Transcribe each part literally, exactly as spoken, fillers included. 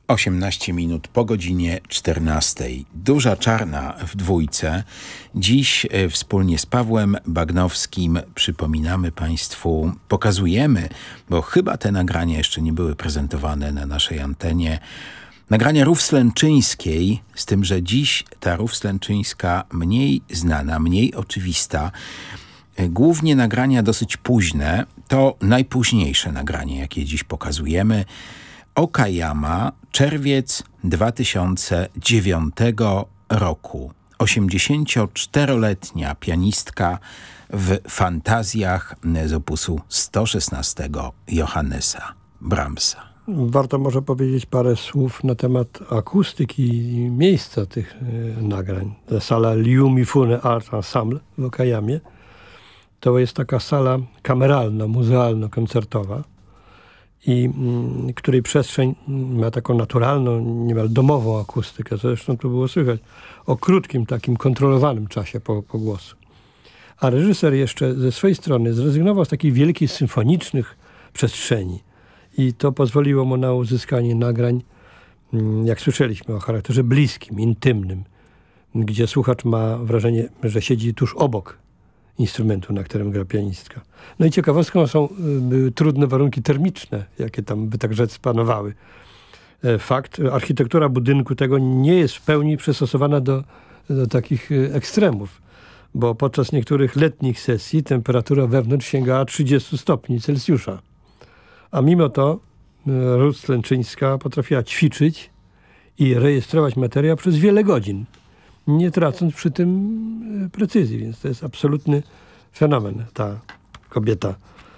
osiemnaście minut po godzinie czternastej. Duża Czarna w dwójce. Dziś e, wspólnie z Pawłem Bagnowskim przypominamy Państwu, pokazujemy, bo chyba te nagrania jeszcze nie były prezentowane na naszej antenie, nagrania Rów Slęczyńskiej, z tym, że dziś ta Rów Slęczyńska mniej znana, mniej oczywista. Głównie nagrania dosyć późne, to najpóźniejsze nagranie, jakie dziś pokazujemy. Okayama, czerwiec dwa tysiące dziewiątego roku. osiemdziesięcioczteroletnia pianistka w fantazjach z opusu sto szesnastego Johannesa Brahmsa. Warto może powiedzieć parę słów na temat akustyki i miejsca tych y, nagrań. Ta sala Liu Mifune Art Ensemble w Okayamie to jest taka sala kameralna, muzealno-koncertowa, i y, której przestrzeń ma taką naturalną, niemal domową akustykę. Zresztą to było słychać o krótkim, takim kontrolowanym czasie po, po głosu. A reżyser jeszcze ze swojej strony zrezygnował z takich wielkich symfonicznych przestrzeni. I to pozwoliło mu na uzyskanie nagrań, jak słyszeliśmy, o charakterze bliskim, intymnym, gdzie słuchacz ma wrażenie, że siedzi tuż obok instrumentu, na którym gra pianistka. No i ciekawostką są były trudne warunki termiczne, jakie tam, by tak rzec, panowały. Fakt, architektura budynku tego nie jest w pełni przystosowana do, do takich ekstremów, bo podczas niektórych letnich sesji temperatura wewnątrz sięgała trzydziestu stopni Celsjusza. A mimo to Rut Slęczyńska potrafiła ćwiczyć i rejestrować materiał przez wiele godzin, nie tracąc przy tym precyzji, więc to jest absolutny fenomen, ta kobieta.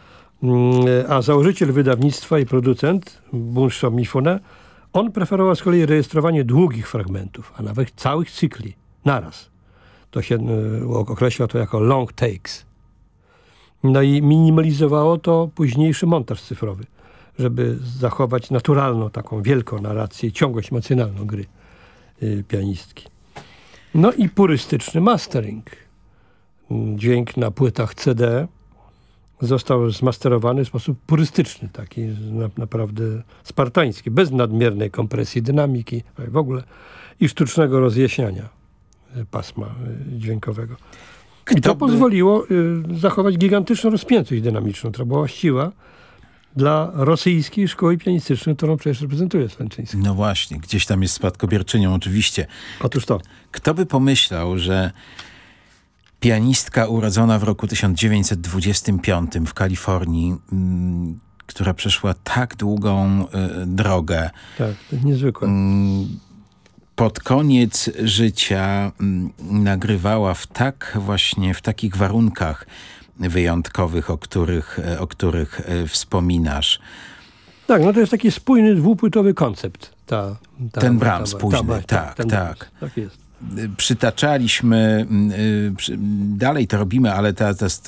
A założyciel wydawnictwa i producent, Bunsho Mifune, on preferował z kolei rejestrowanie długich fragmentów, a nawet całych cykli, naraz. To się określa to jako long takes. No i minimalizowało to późniejszy montaż cyfrowy, żeby zachować naturalną, taką wielką narrację, ciągłość emocjonalną gry y, pianistki. No i purystyczny mastering. Dźwięk na płytach C D został zmasterowany w sposób purystyczny, taki na, naprawdę spartański, bez nadmiernej kompresji dynamiki w ogóle i sztucznego rozjaśniania pasma dźwiękowego. I to by... pozwoliło y, zachować gigantyczną rozpiętość dynamiczną, która była właściwa dla rosyjskiej szkoły pianistycznej, którą przecież reprezentuje Slęczyński. No właśnie, gdzieś tam jest spadkobierczynią oczywiście. Otóż to. Kto by pomyślał, że pianistka urodzona w roku tysiąc dziewięćset dwudziestym piątym w Kalifornii, m, która przeszła tak długą y, drogę. Tak, to jest niezwykłe. M, pod koniec życia m, nagrywała w tak właśnie, w takich warunkach wyjątkowych, o których, o których wspominasz. Tak, no to jest taki spójny, dwupłytowy koncept. Ta, ta, ten Brahms ta, późny, ta, tak, ten tak. Brahms, tak jest. Przytaczaliśmy, dalej to robimy, ale ta, ta